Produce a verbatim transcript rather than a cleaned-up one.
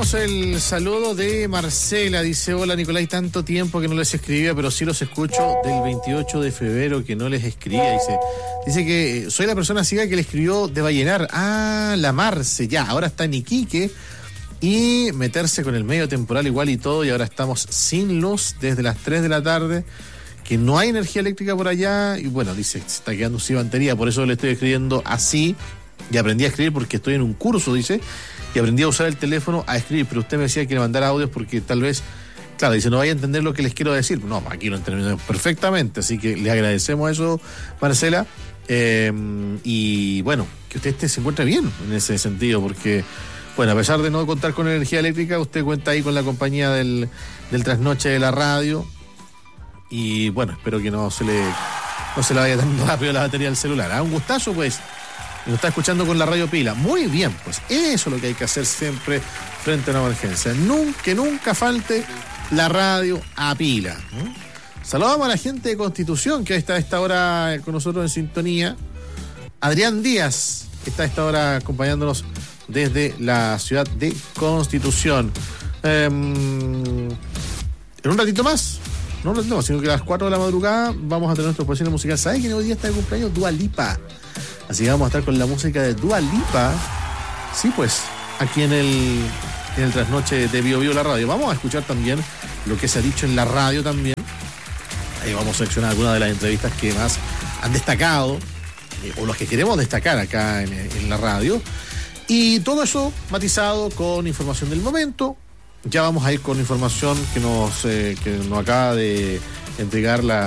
tenemos el saludo de Marcela. Dice: hola Nicolás, tanto tiempo que no les escribía, pero sí los escucho del veintiocho de febrero que no les escribía. Dice, dice que soy la persona ciega que le escribió de Vallenar. Ah, la Marce, ya, ahora está en Iquique. Y meterse con el medio temporal igual y todo, y ahora estamos sin luz desde las tres de la tarde, que no hay energía eléctrica por allá, y bueno, dice, se está quedando sin batería, por eso le estoy escribiendo así, y aprendí a escribir porque estoy en un curso, dice, y aprendí a usar el teléfono a escribir, pero usted me decía que le mandara audios porque tal vez, claro, dice, no vaya a entender lo que les quiero decir. No, aquí lo entendemos perfectamente, así que le agradecemos eso, Marcela, eh, y bueno, que usted esté, se encuentre bien en ese sentido, porque... Bueno, a pesar de no contar con energía eléctrica, usted cuenta ahí con la compañía del, del trasnoche de la radio. Y bueno, espero que no se le no se le vaya tan rápido la batería del celular. ¿Ah? Un gustazo, pues. Nos está escuchando con la radio pila. Muy bien, pues eso es lo que hay que hacer siempre frente a una emergencia. Nunca, que nunca falte la radio a pila. ¿No? Saludamos a la gente de Constitución que está a esta hora con nosotros en sintonía. Adrián Díaz, que está a esta hora acompañándonos desde la ciudad de Constitución. Eh, en un ratito más, no un ratito más, sino que a las cuatro de la madrugada vamos a tener nuestra posición musical. ¿Saben que hoy día está de cumpleaños Dua Lipa? Así que vamos a estar con la música de Dua Lipa. Sí, pues, aquí en el, en el trasnoche de Bio Bio la radio. Vamos a escuchar también lo que se ha dicho en la radio también. Ahí vamos a seleccionar algunas de las entrevistas que más han destacado, eh, o los que queremos destacar acá en, en la radio. Y todo eso matizado con información del momento. Ya vamos a ir con información que nos, eh, que nos acaba de entregar la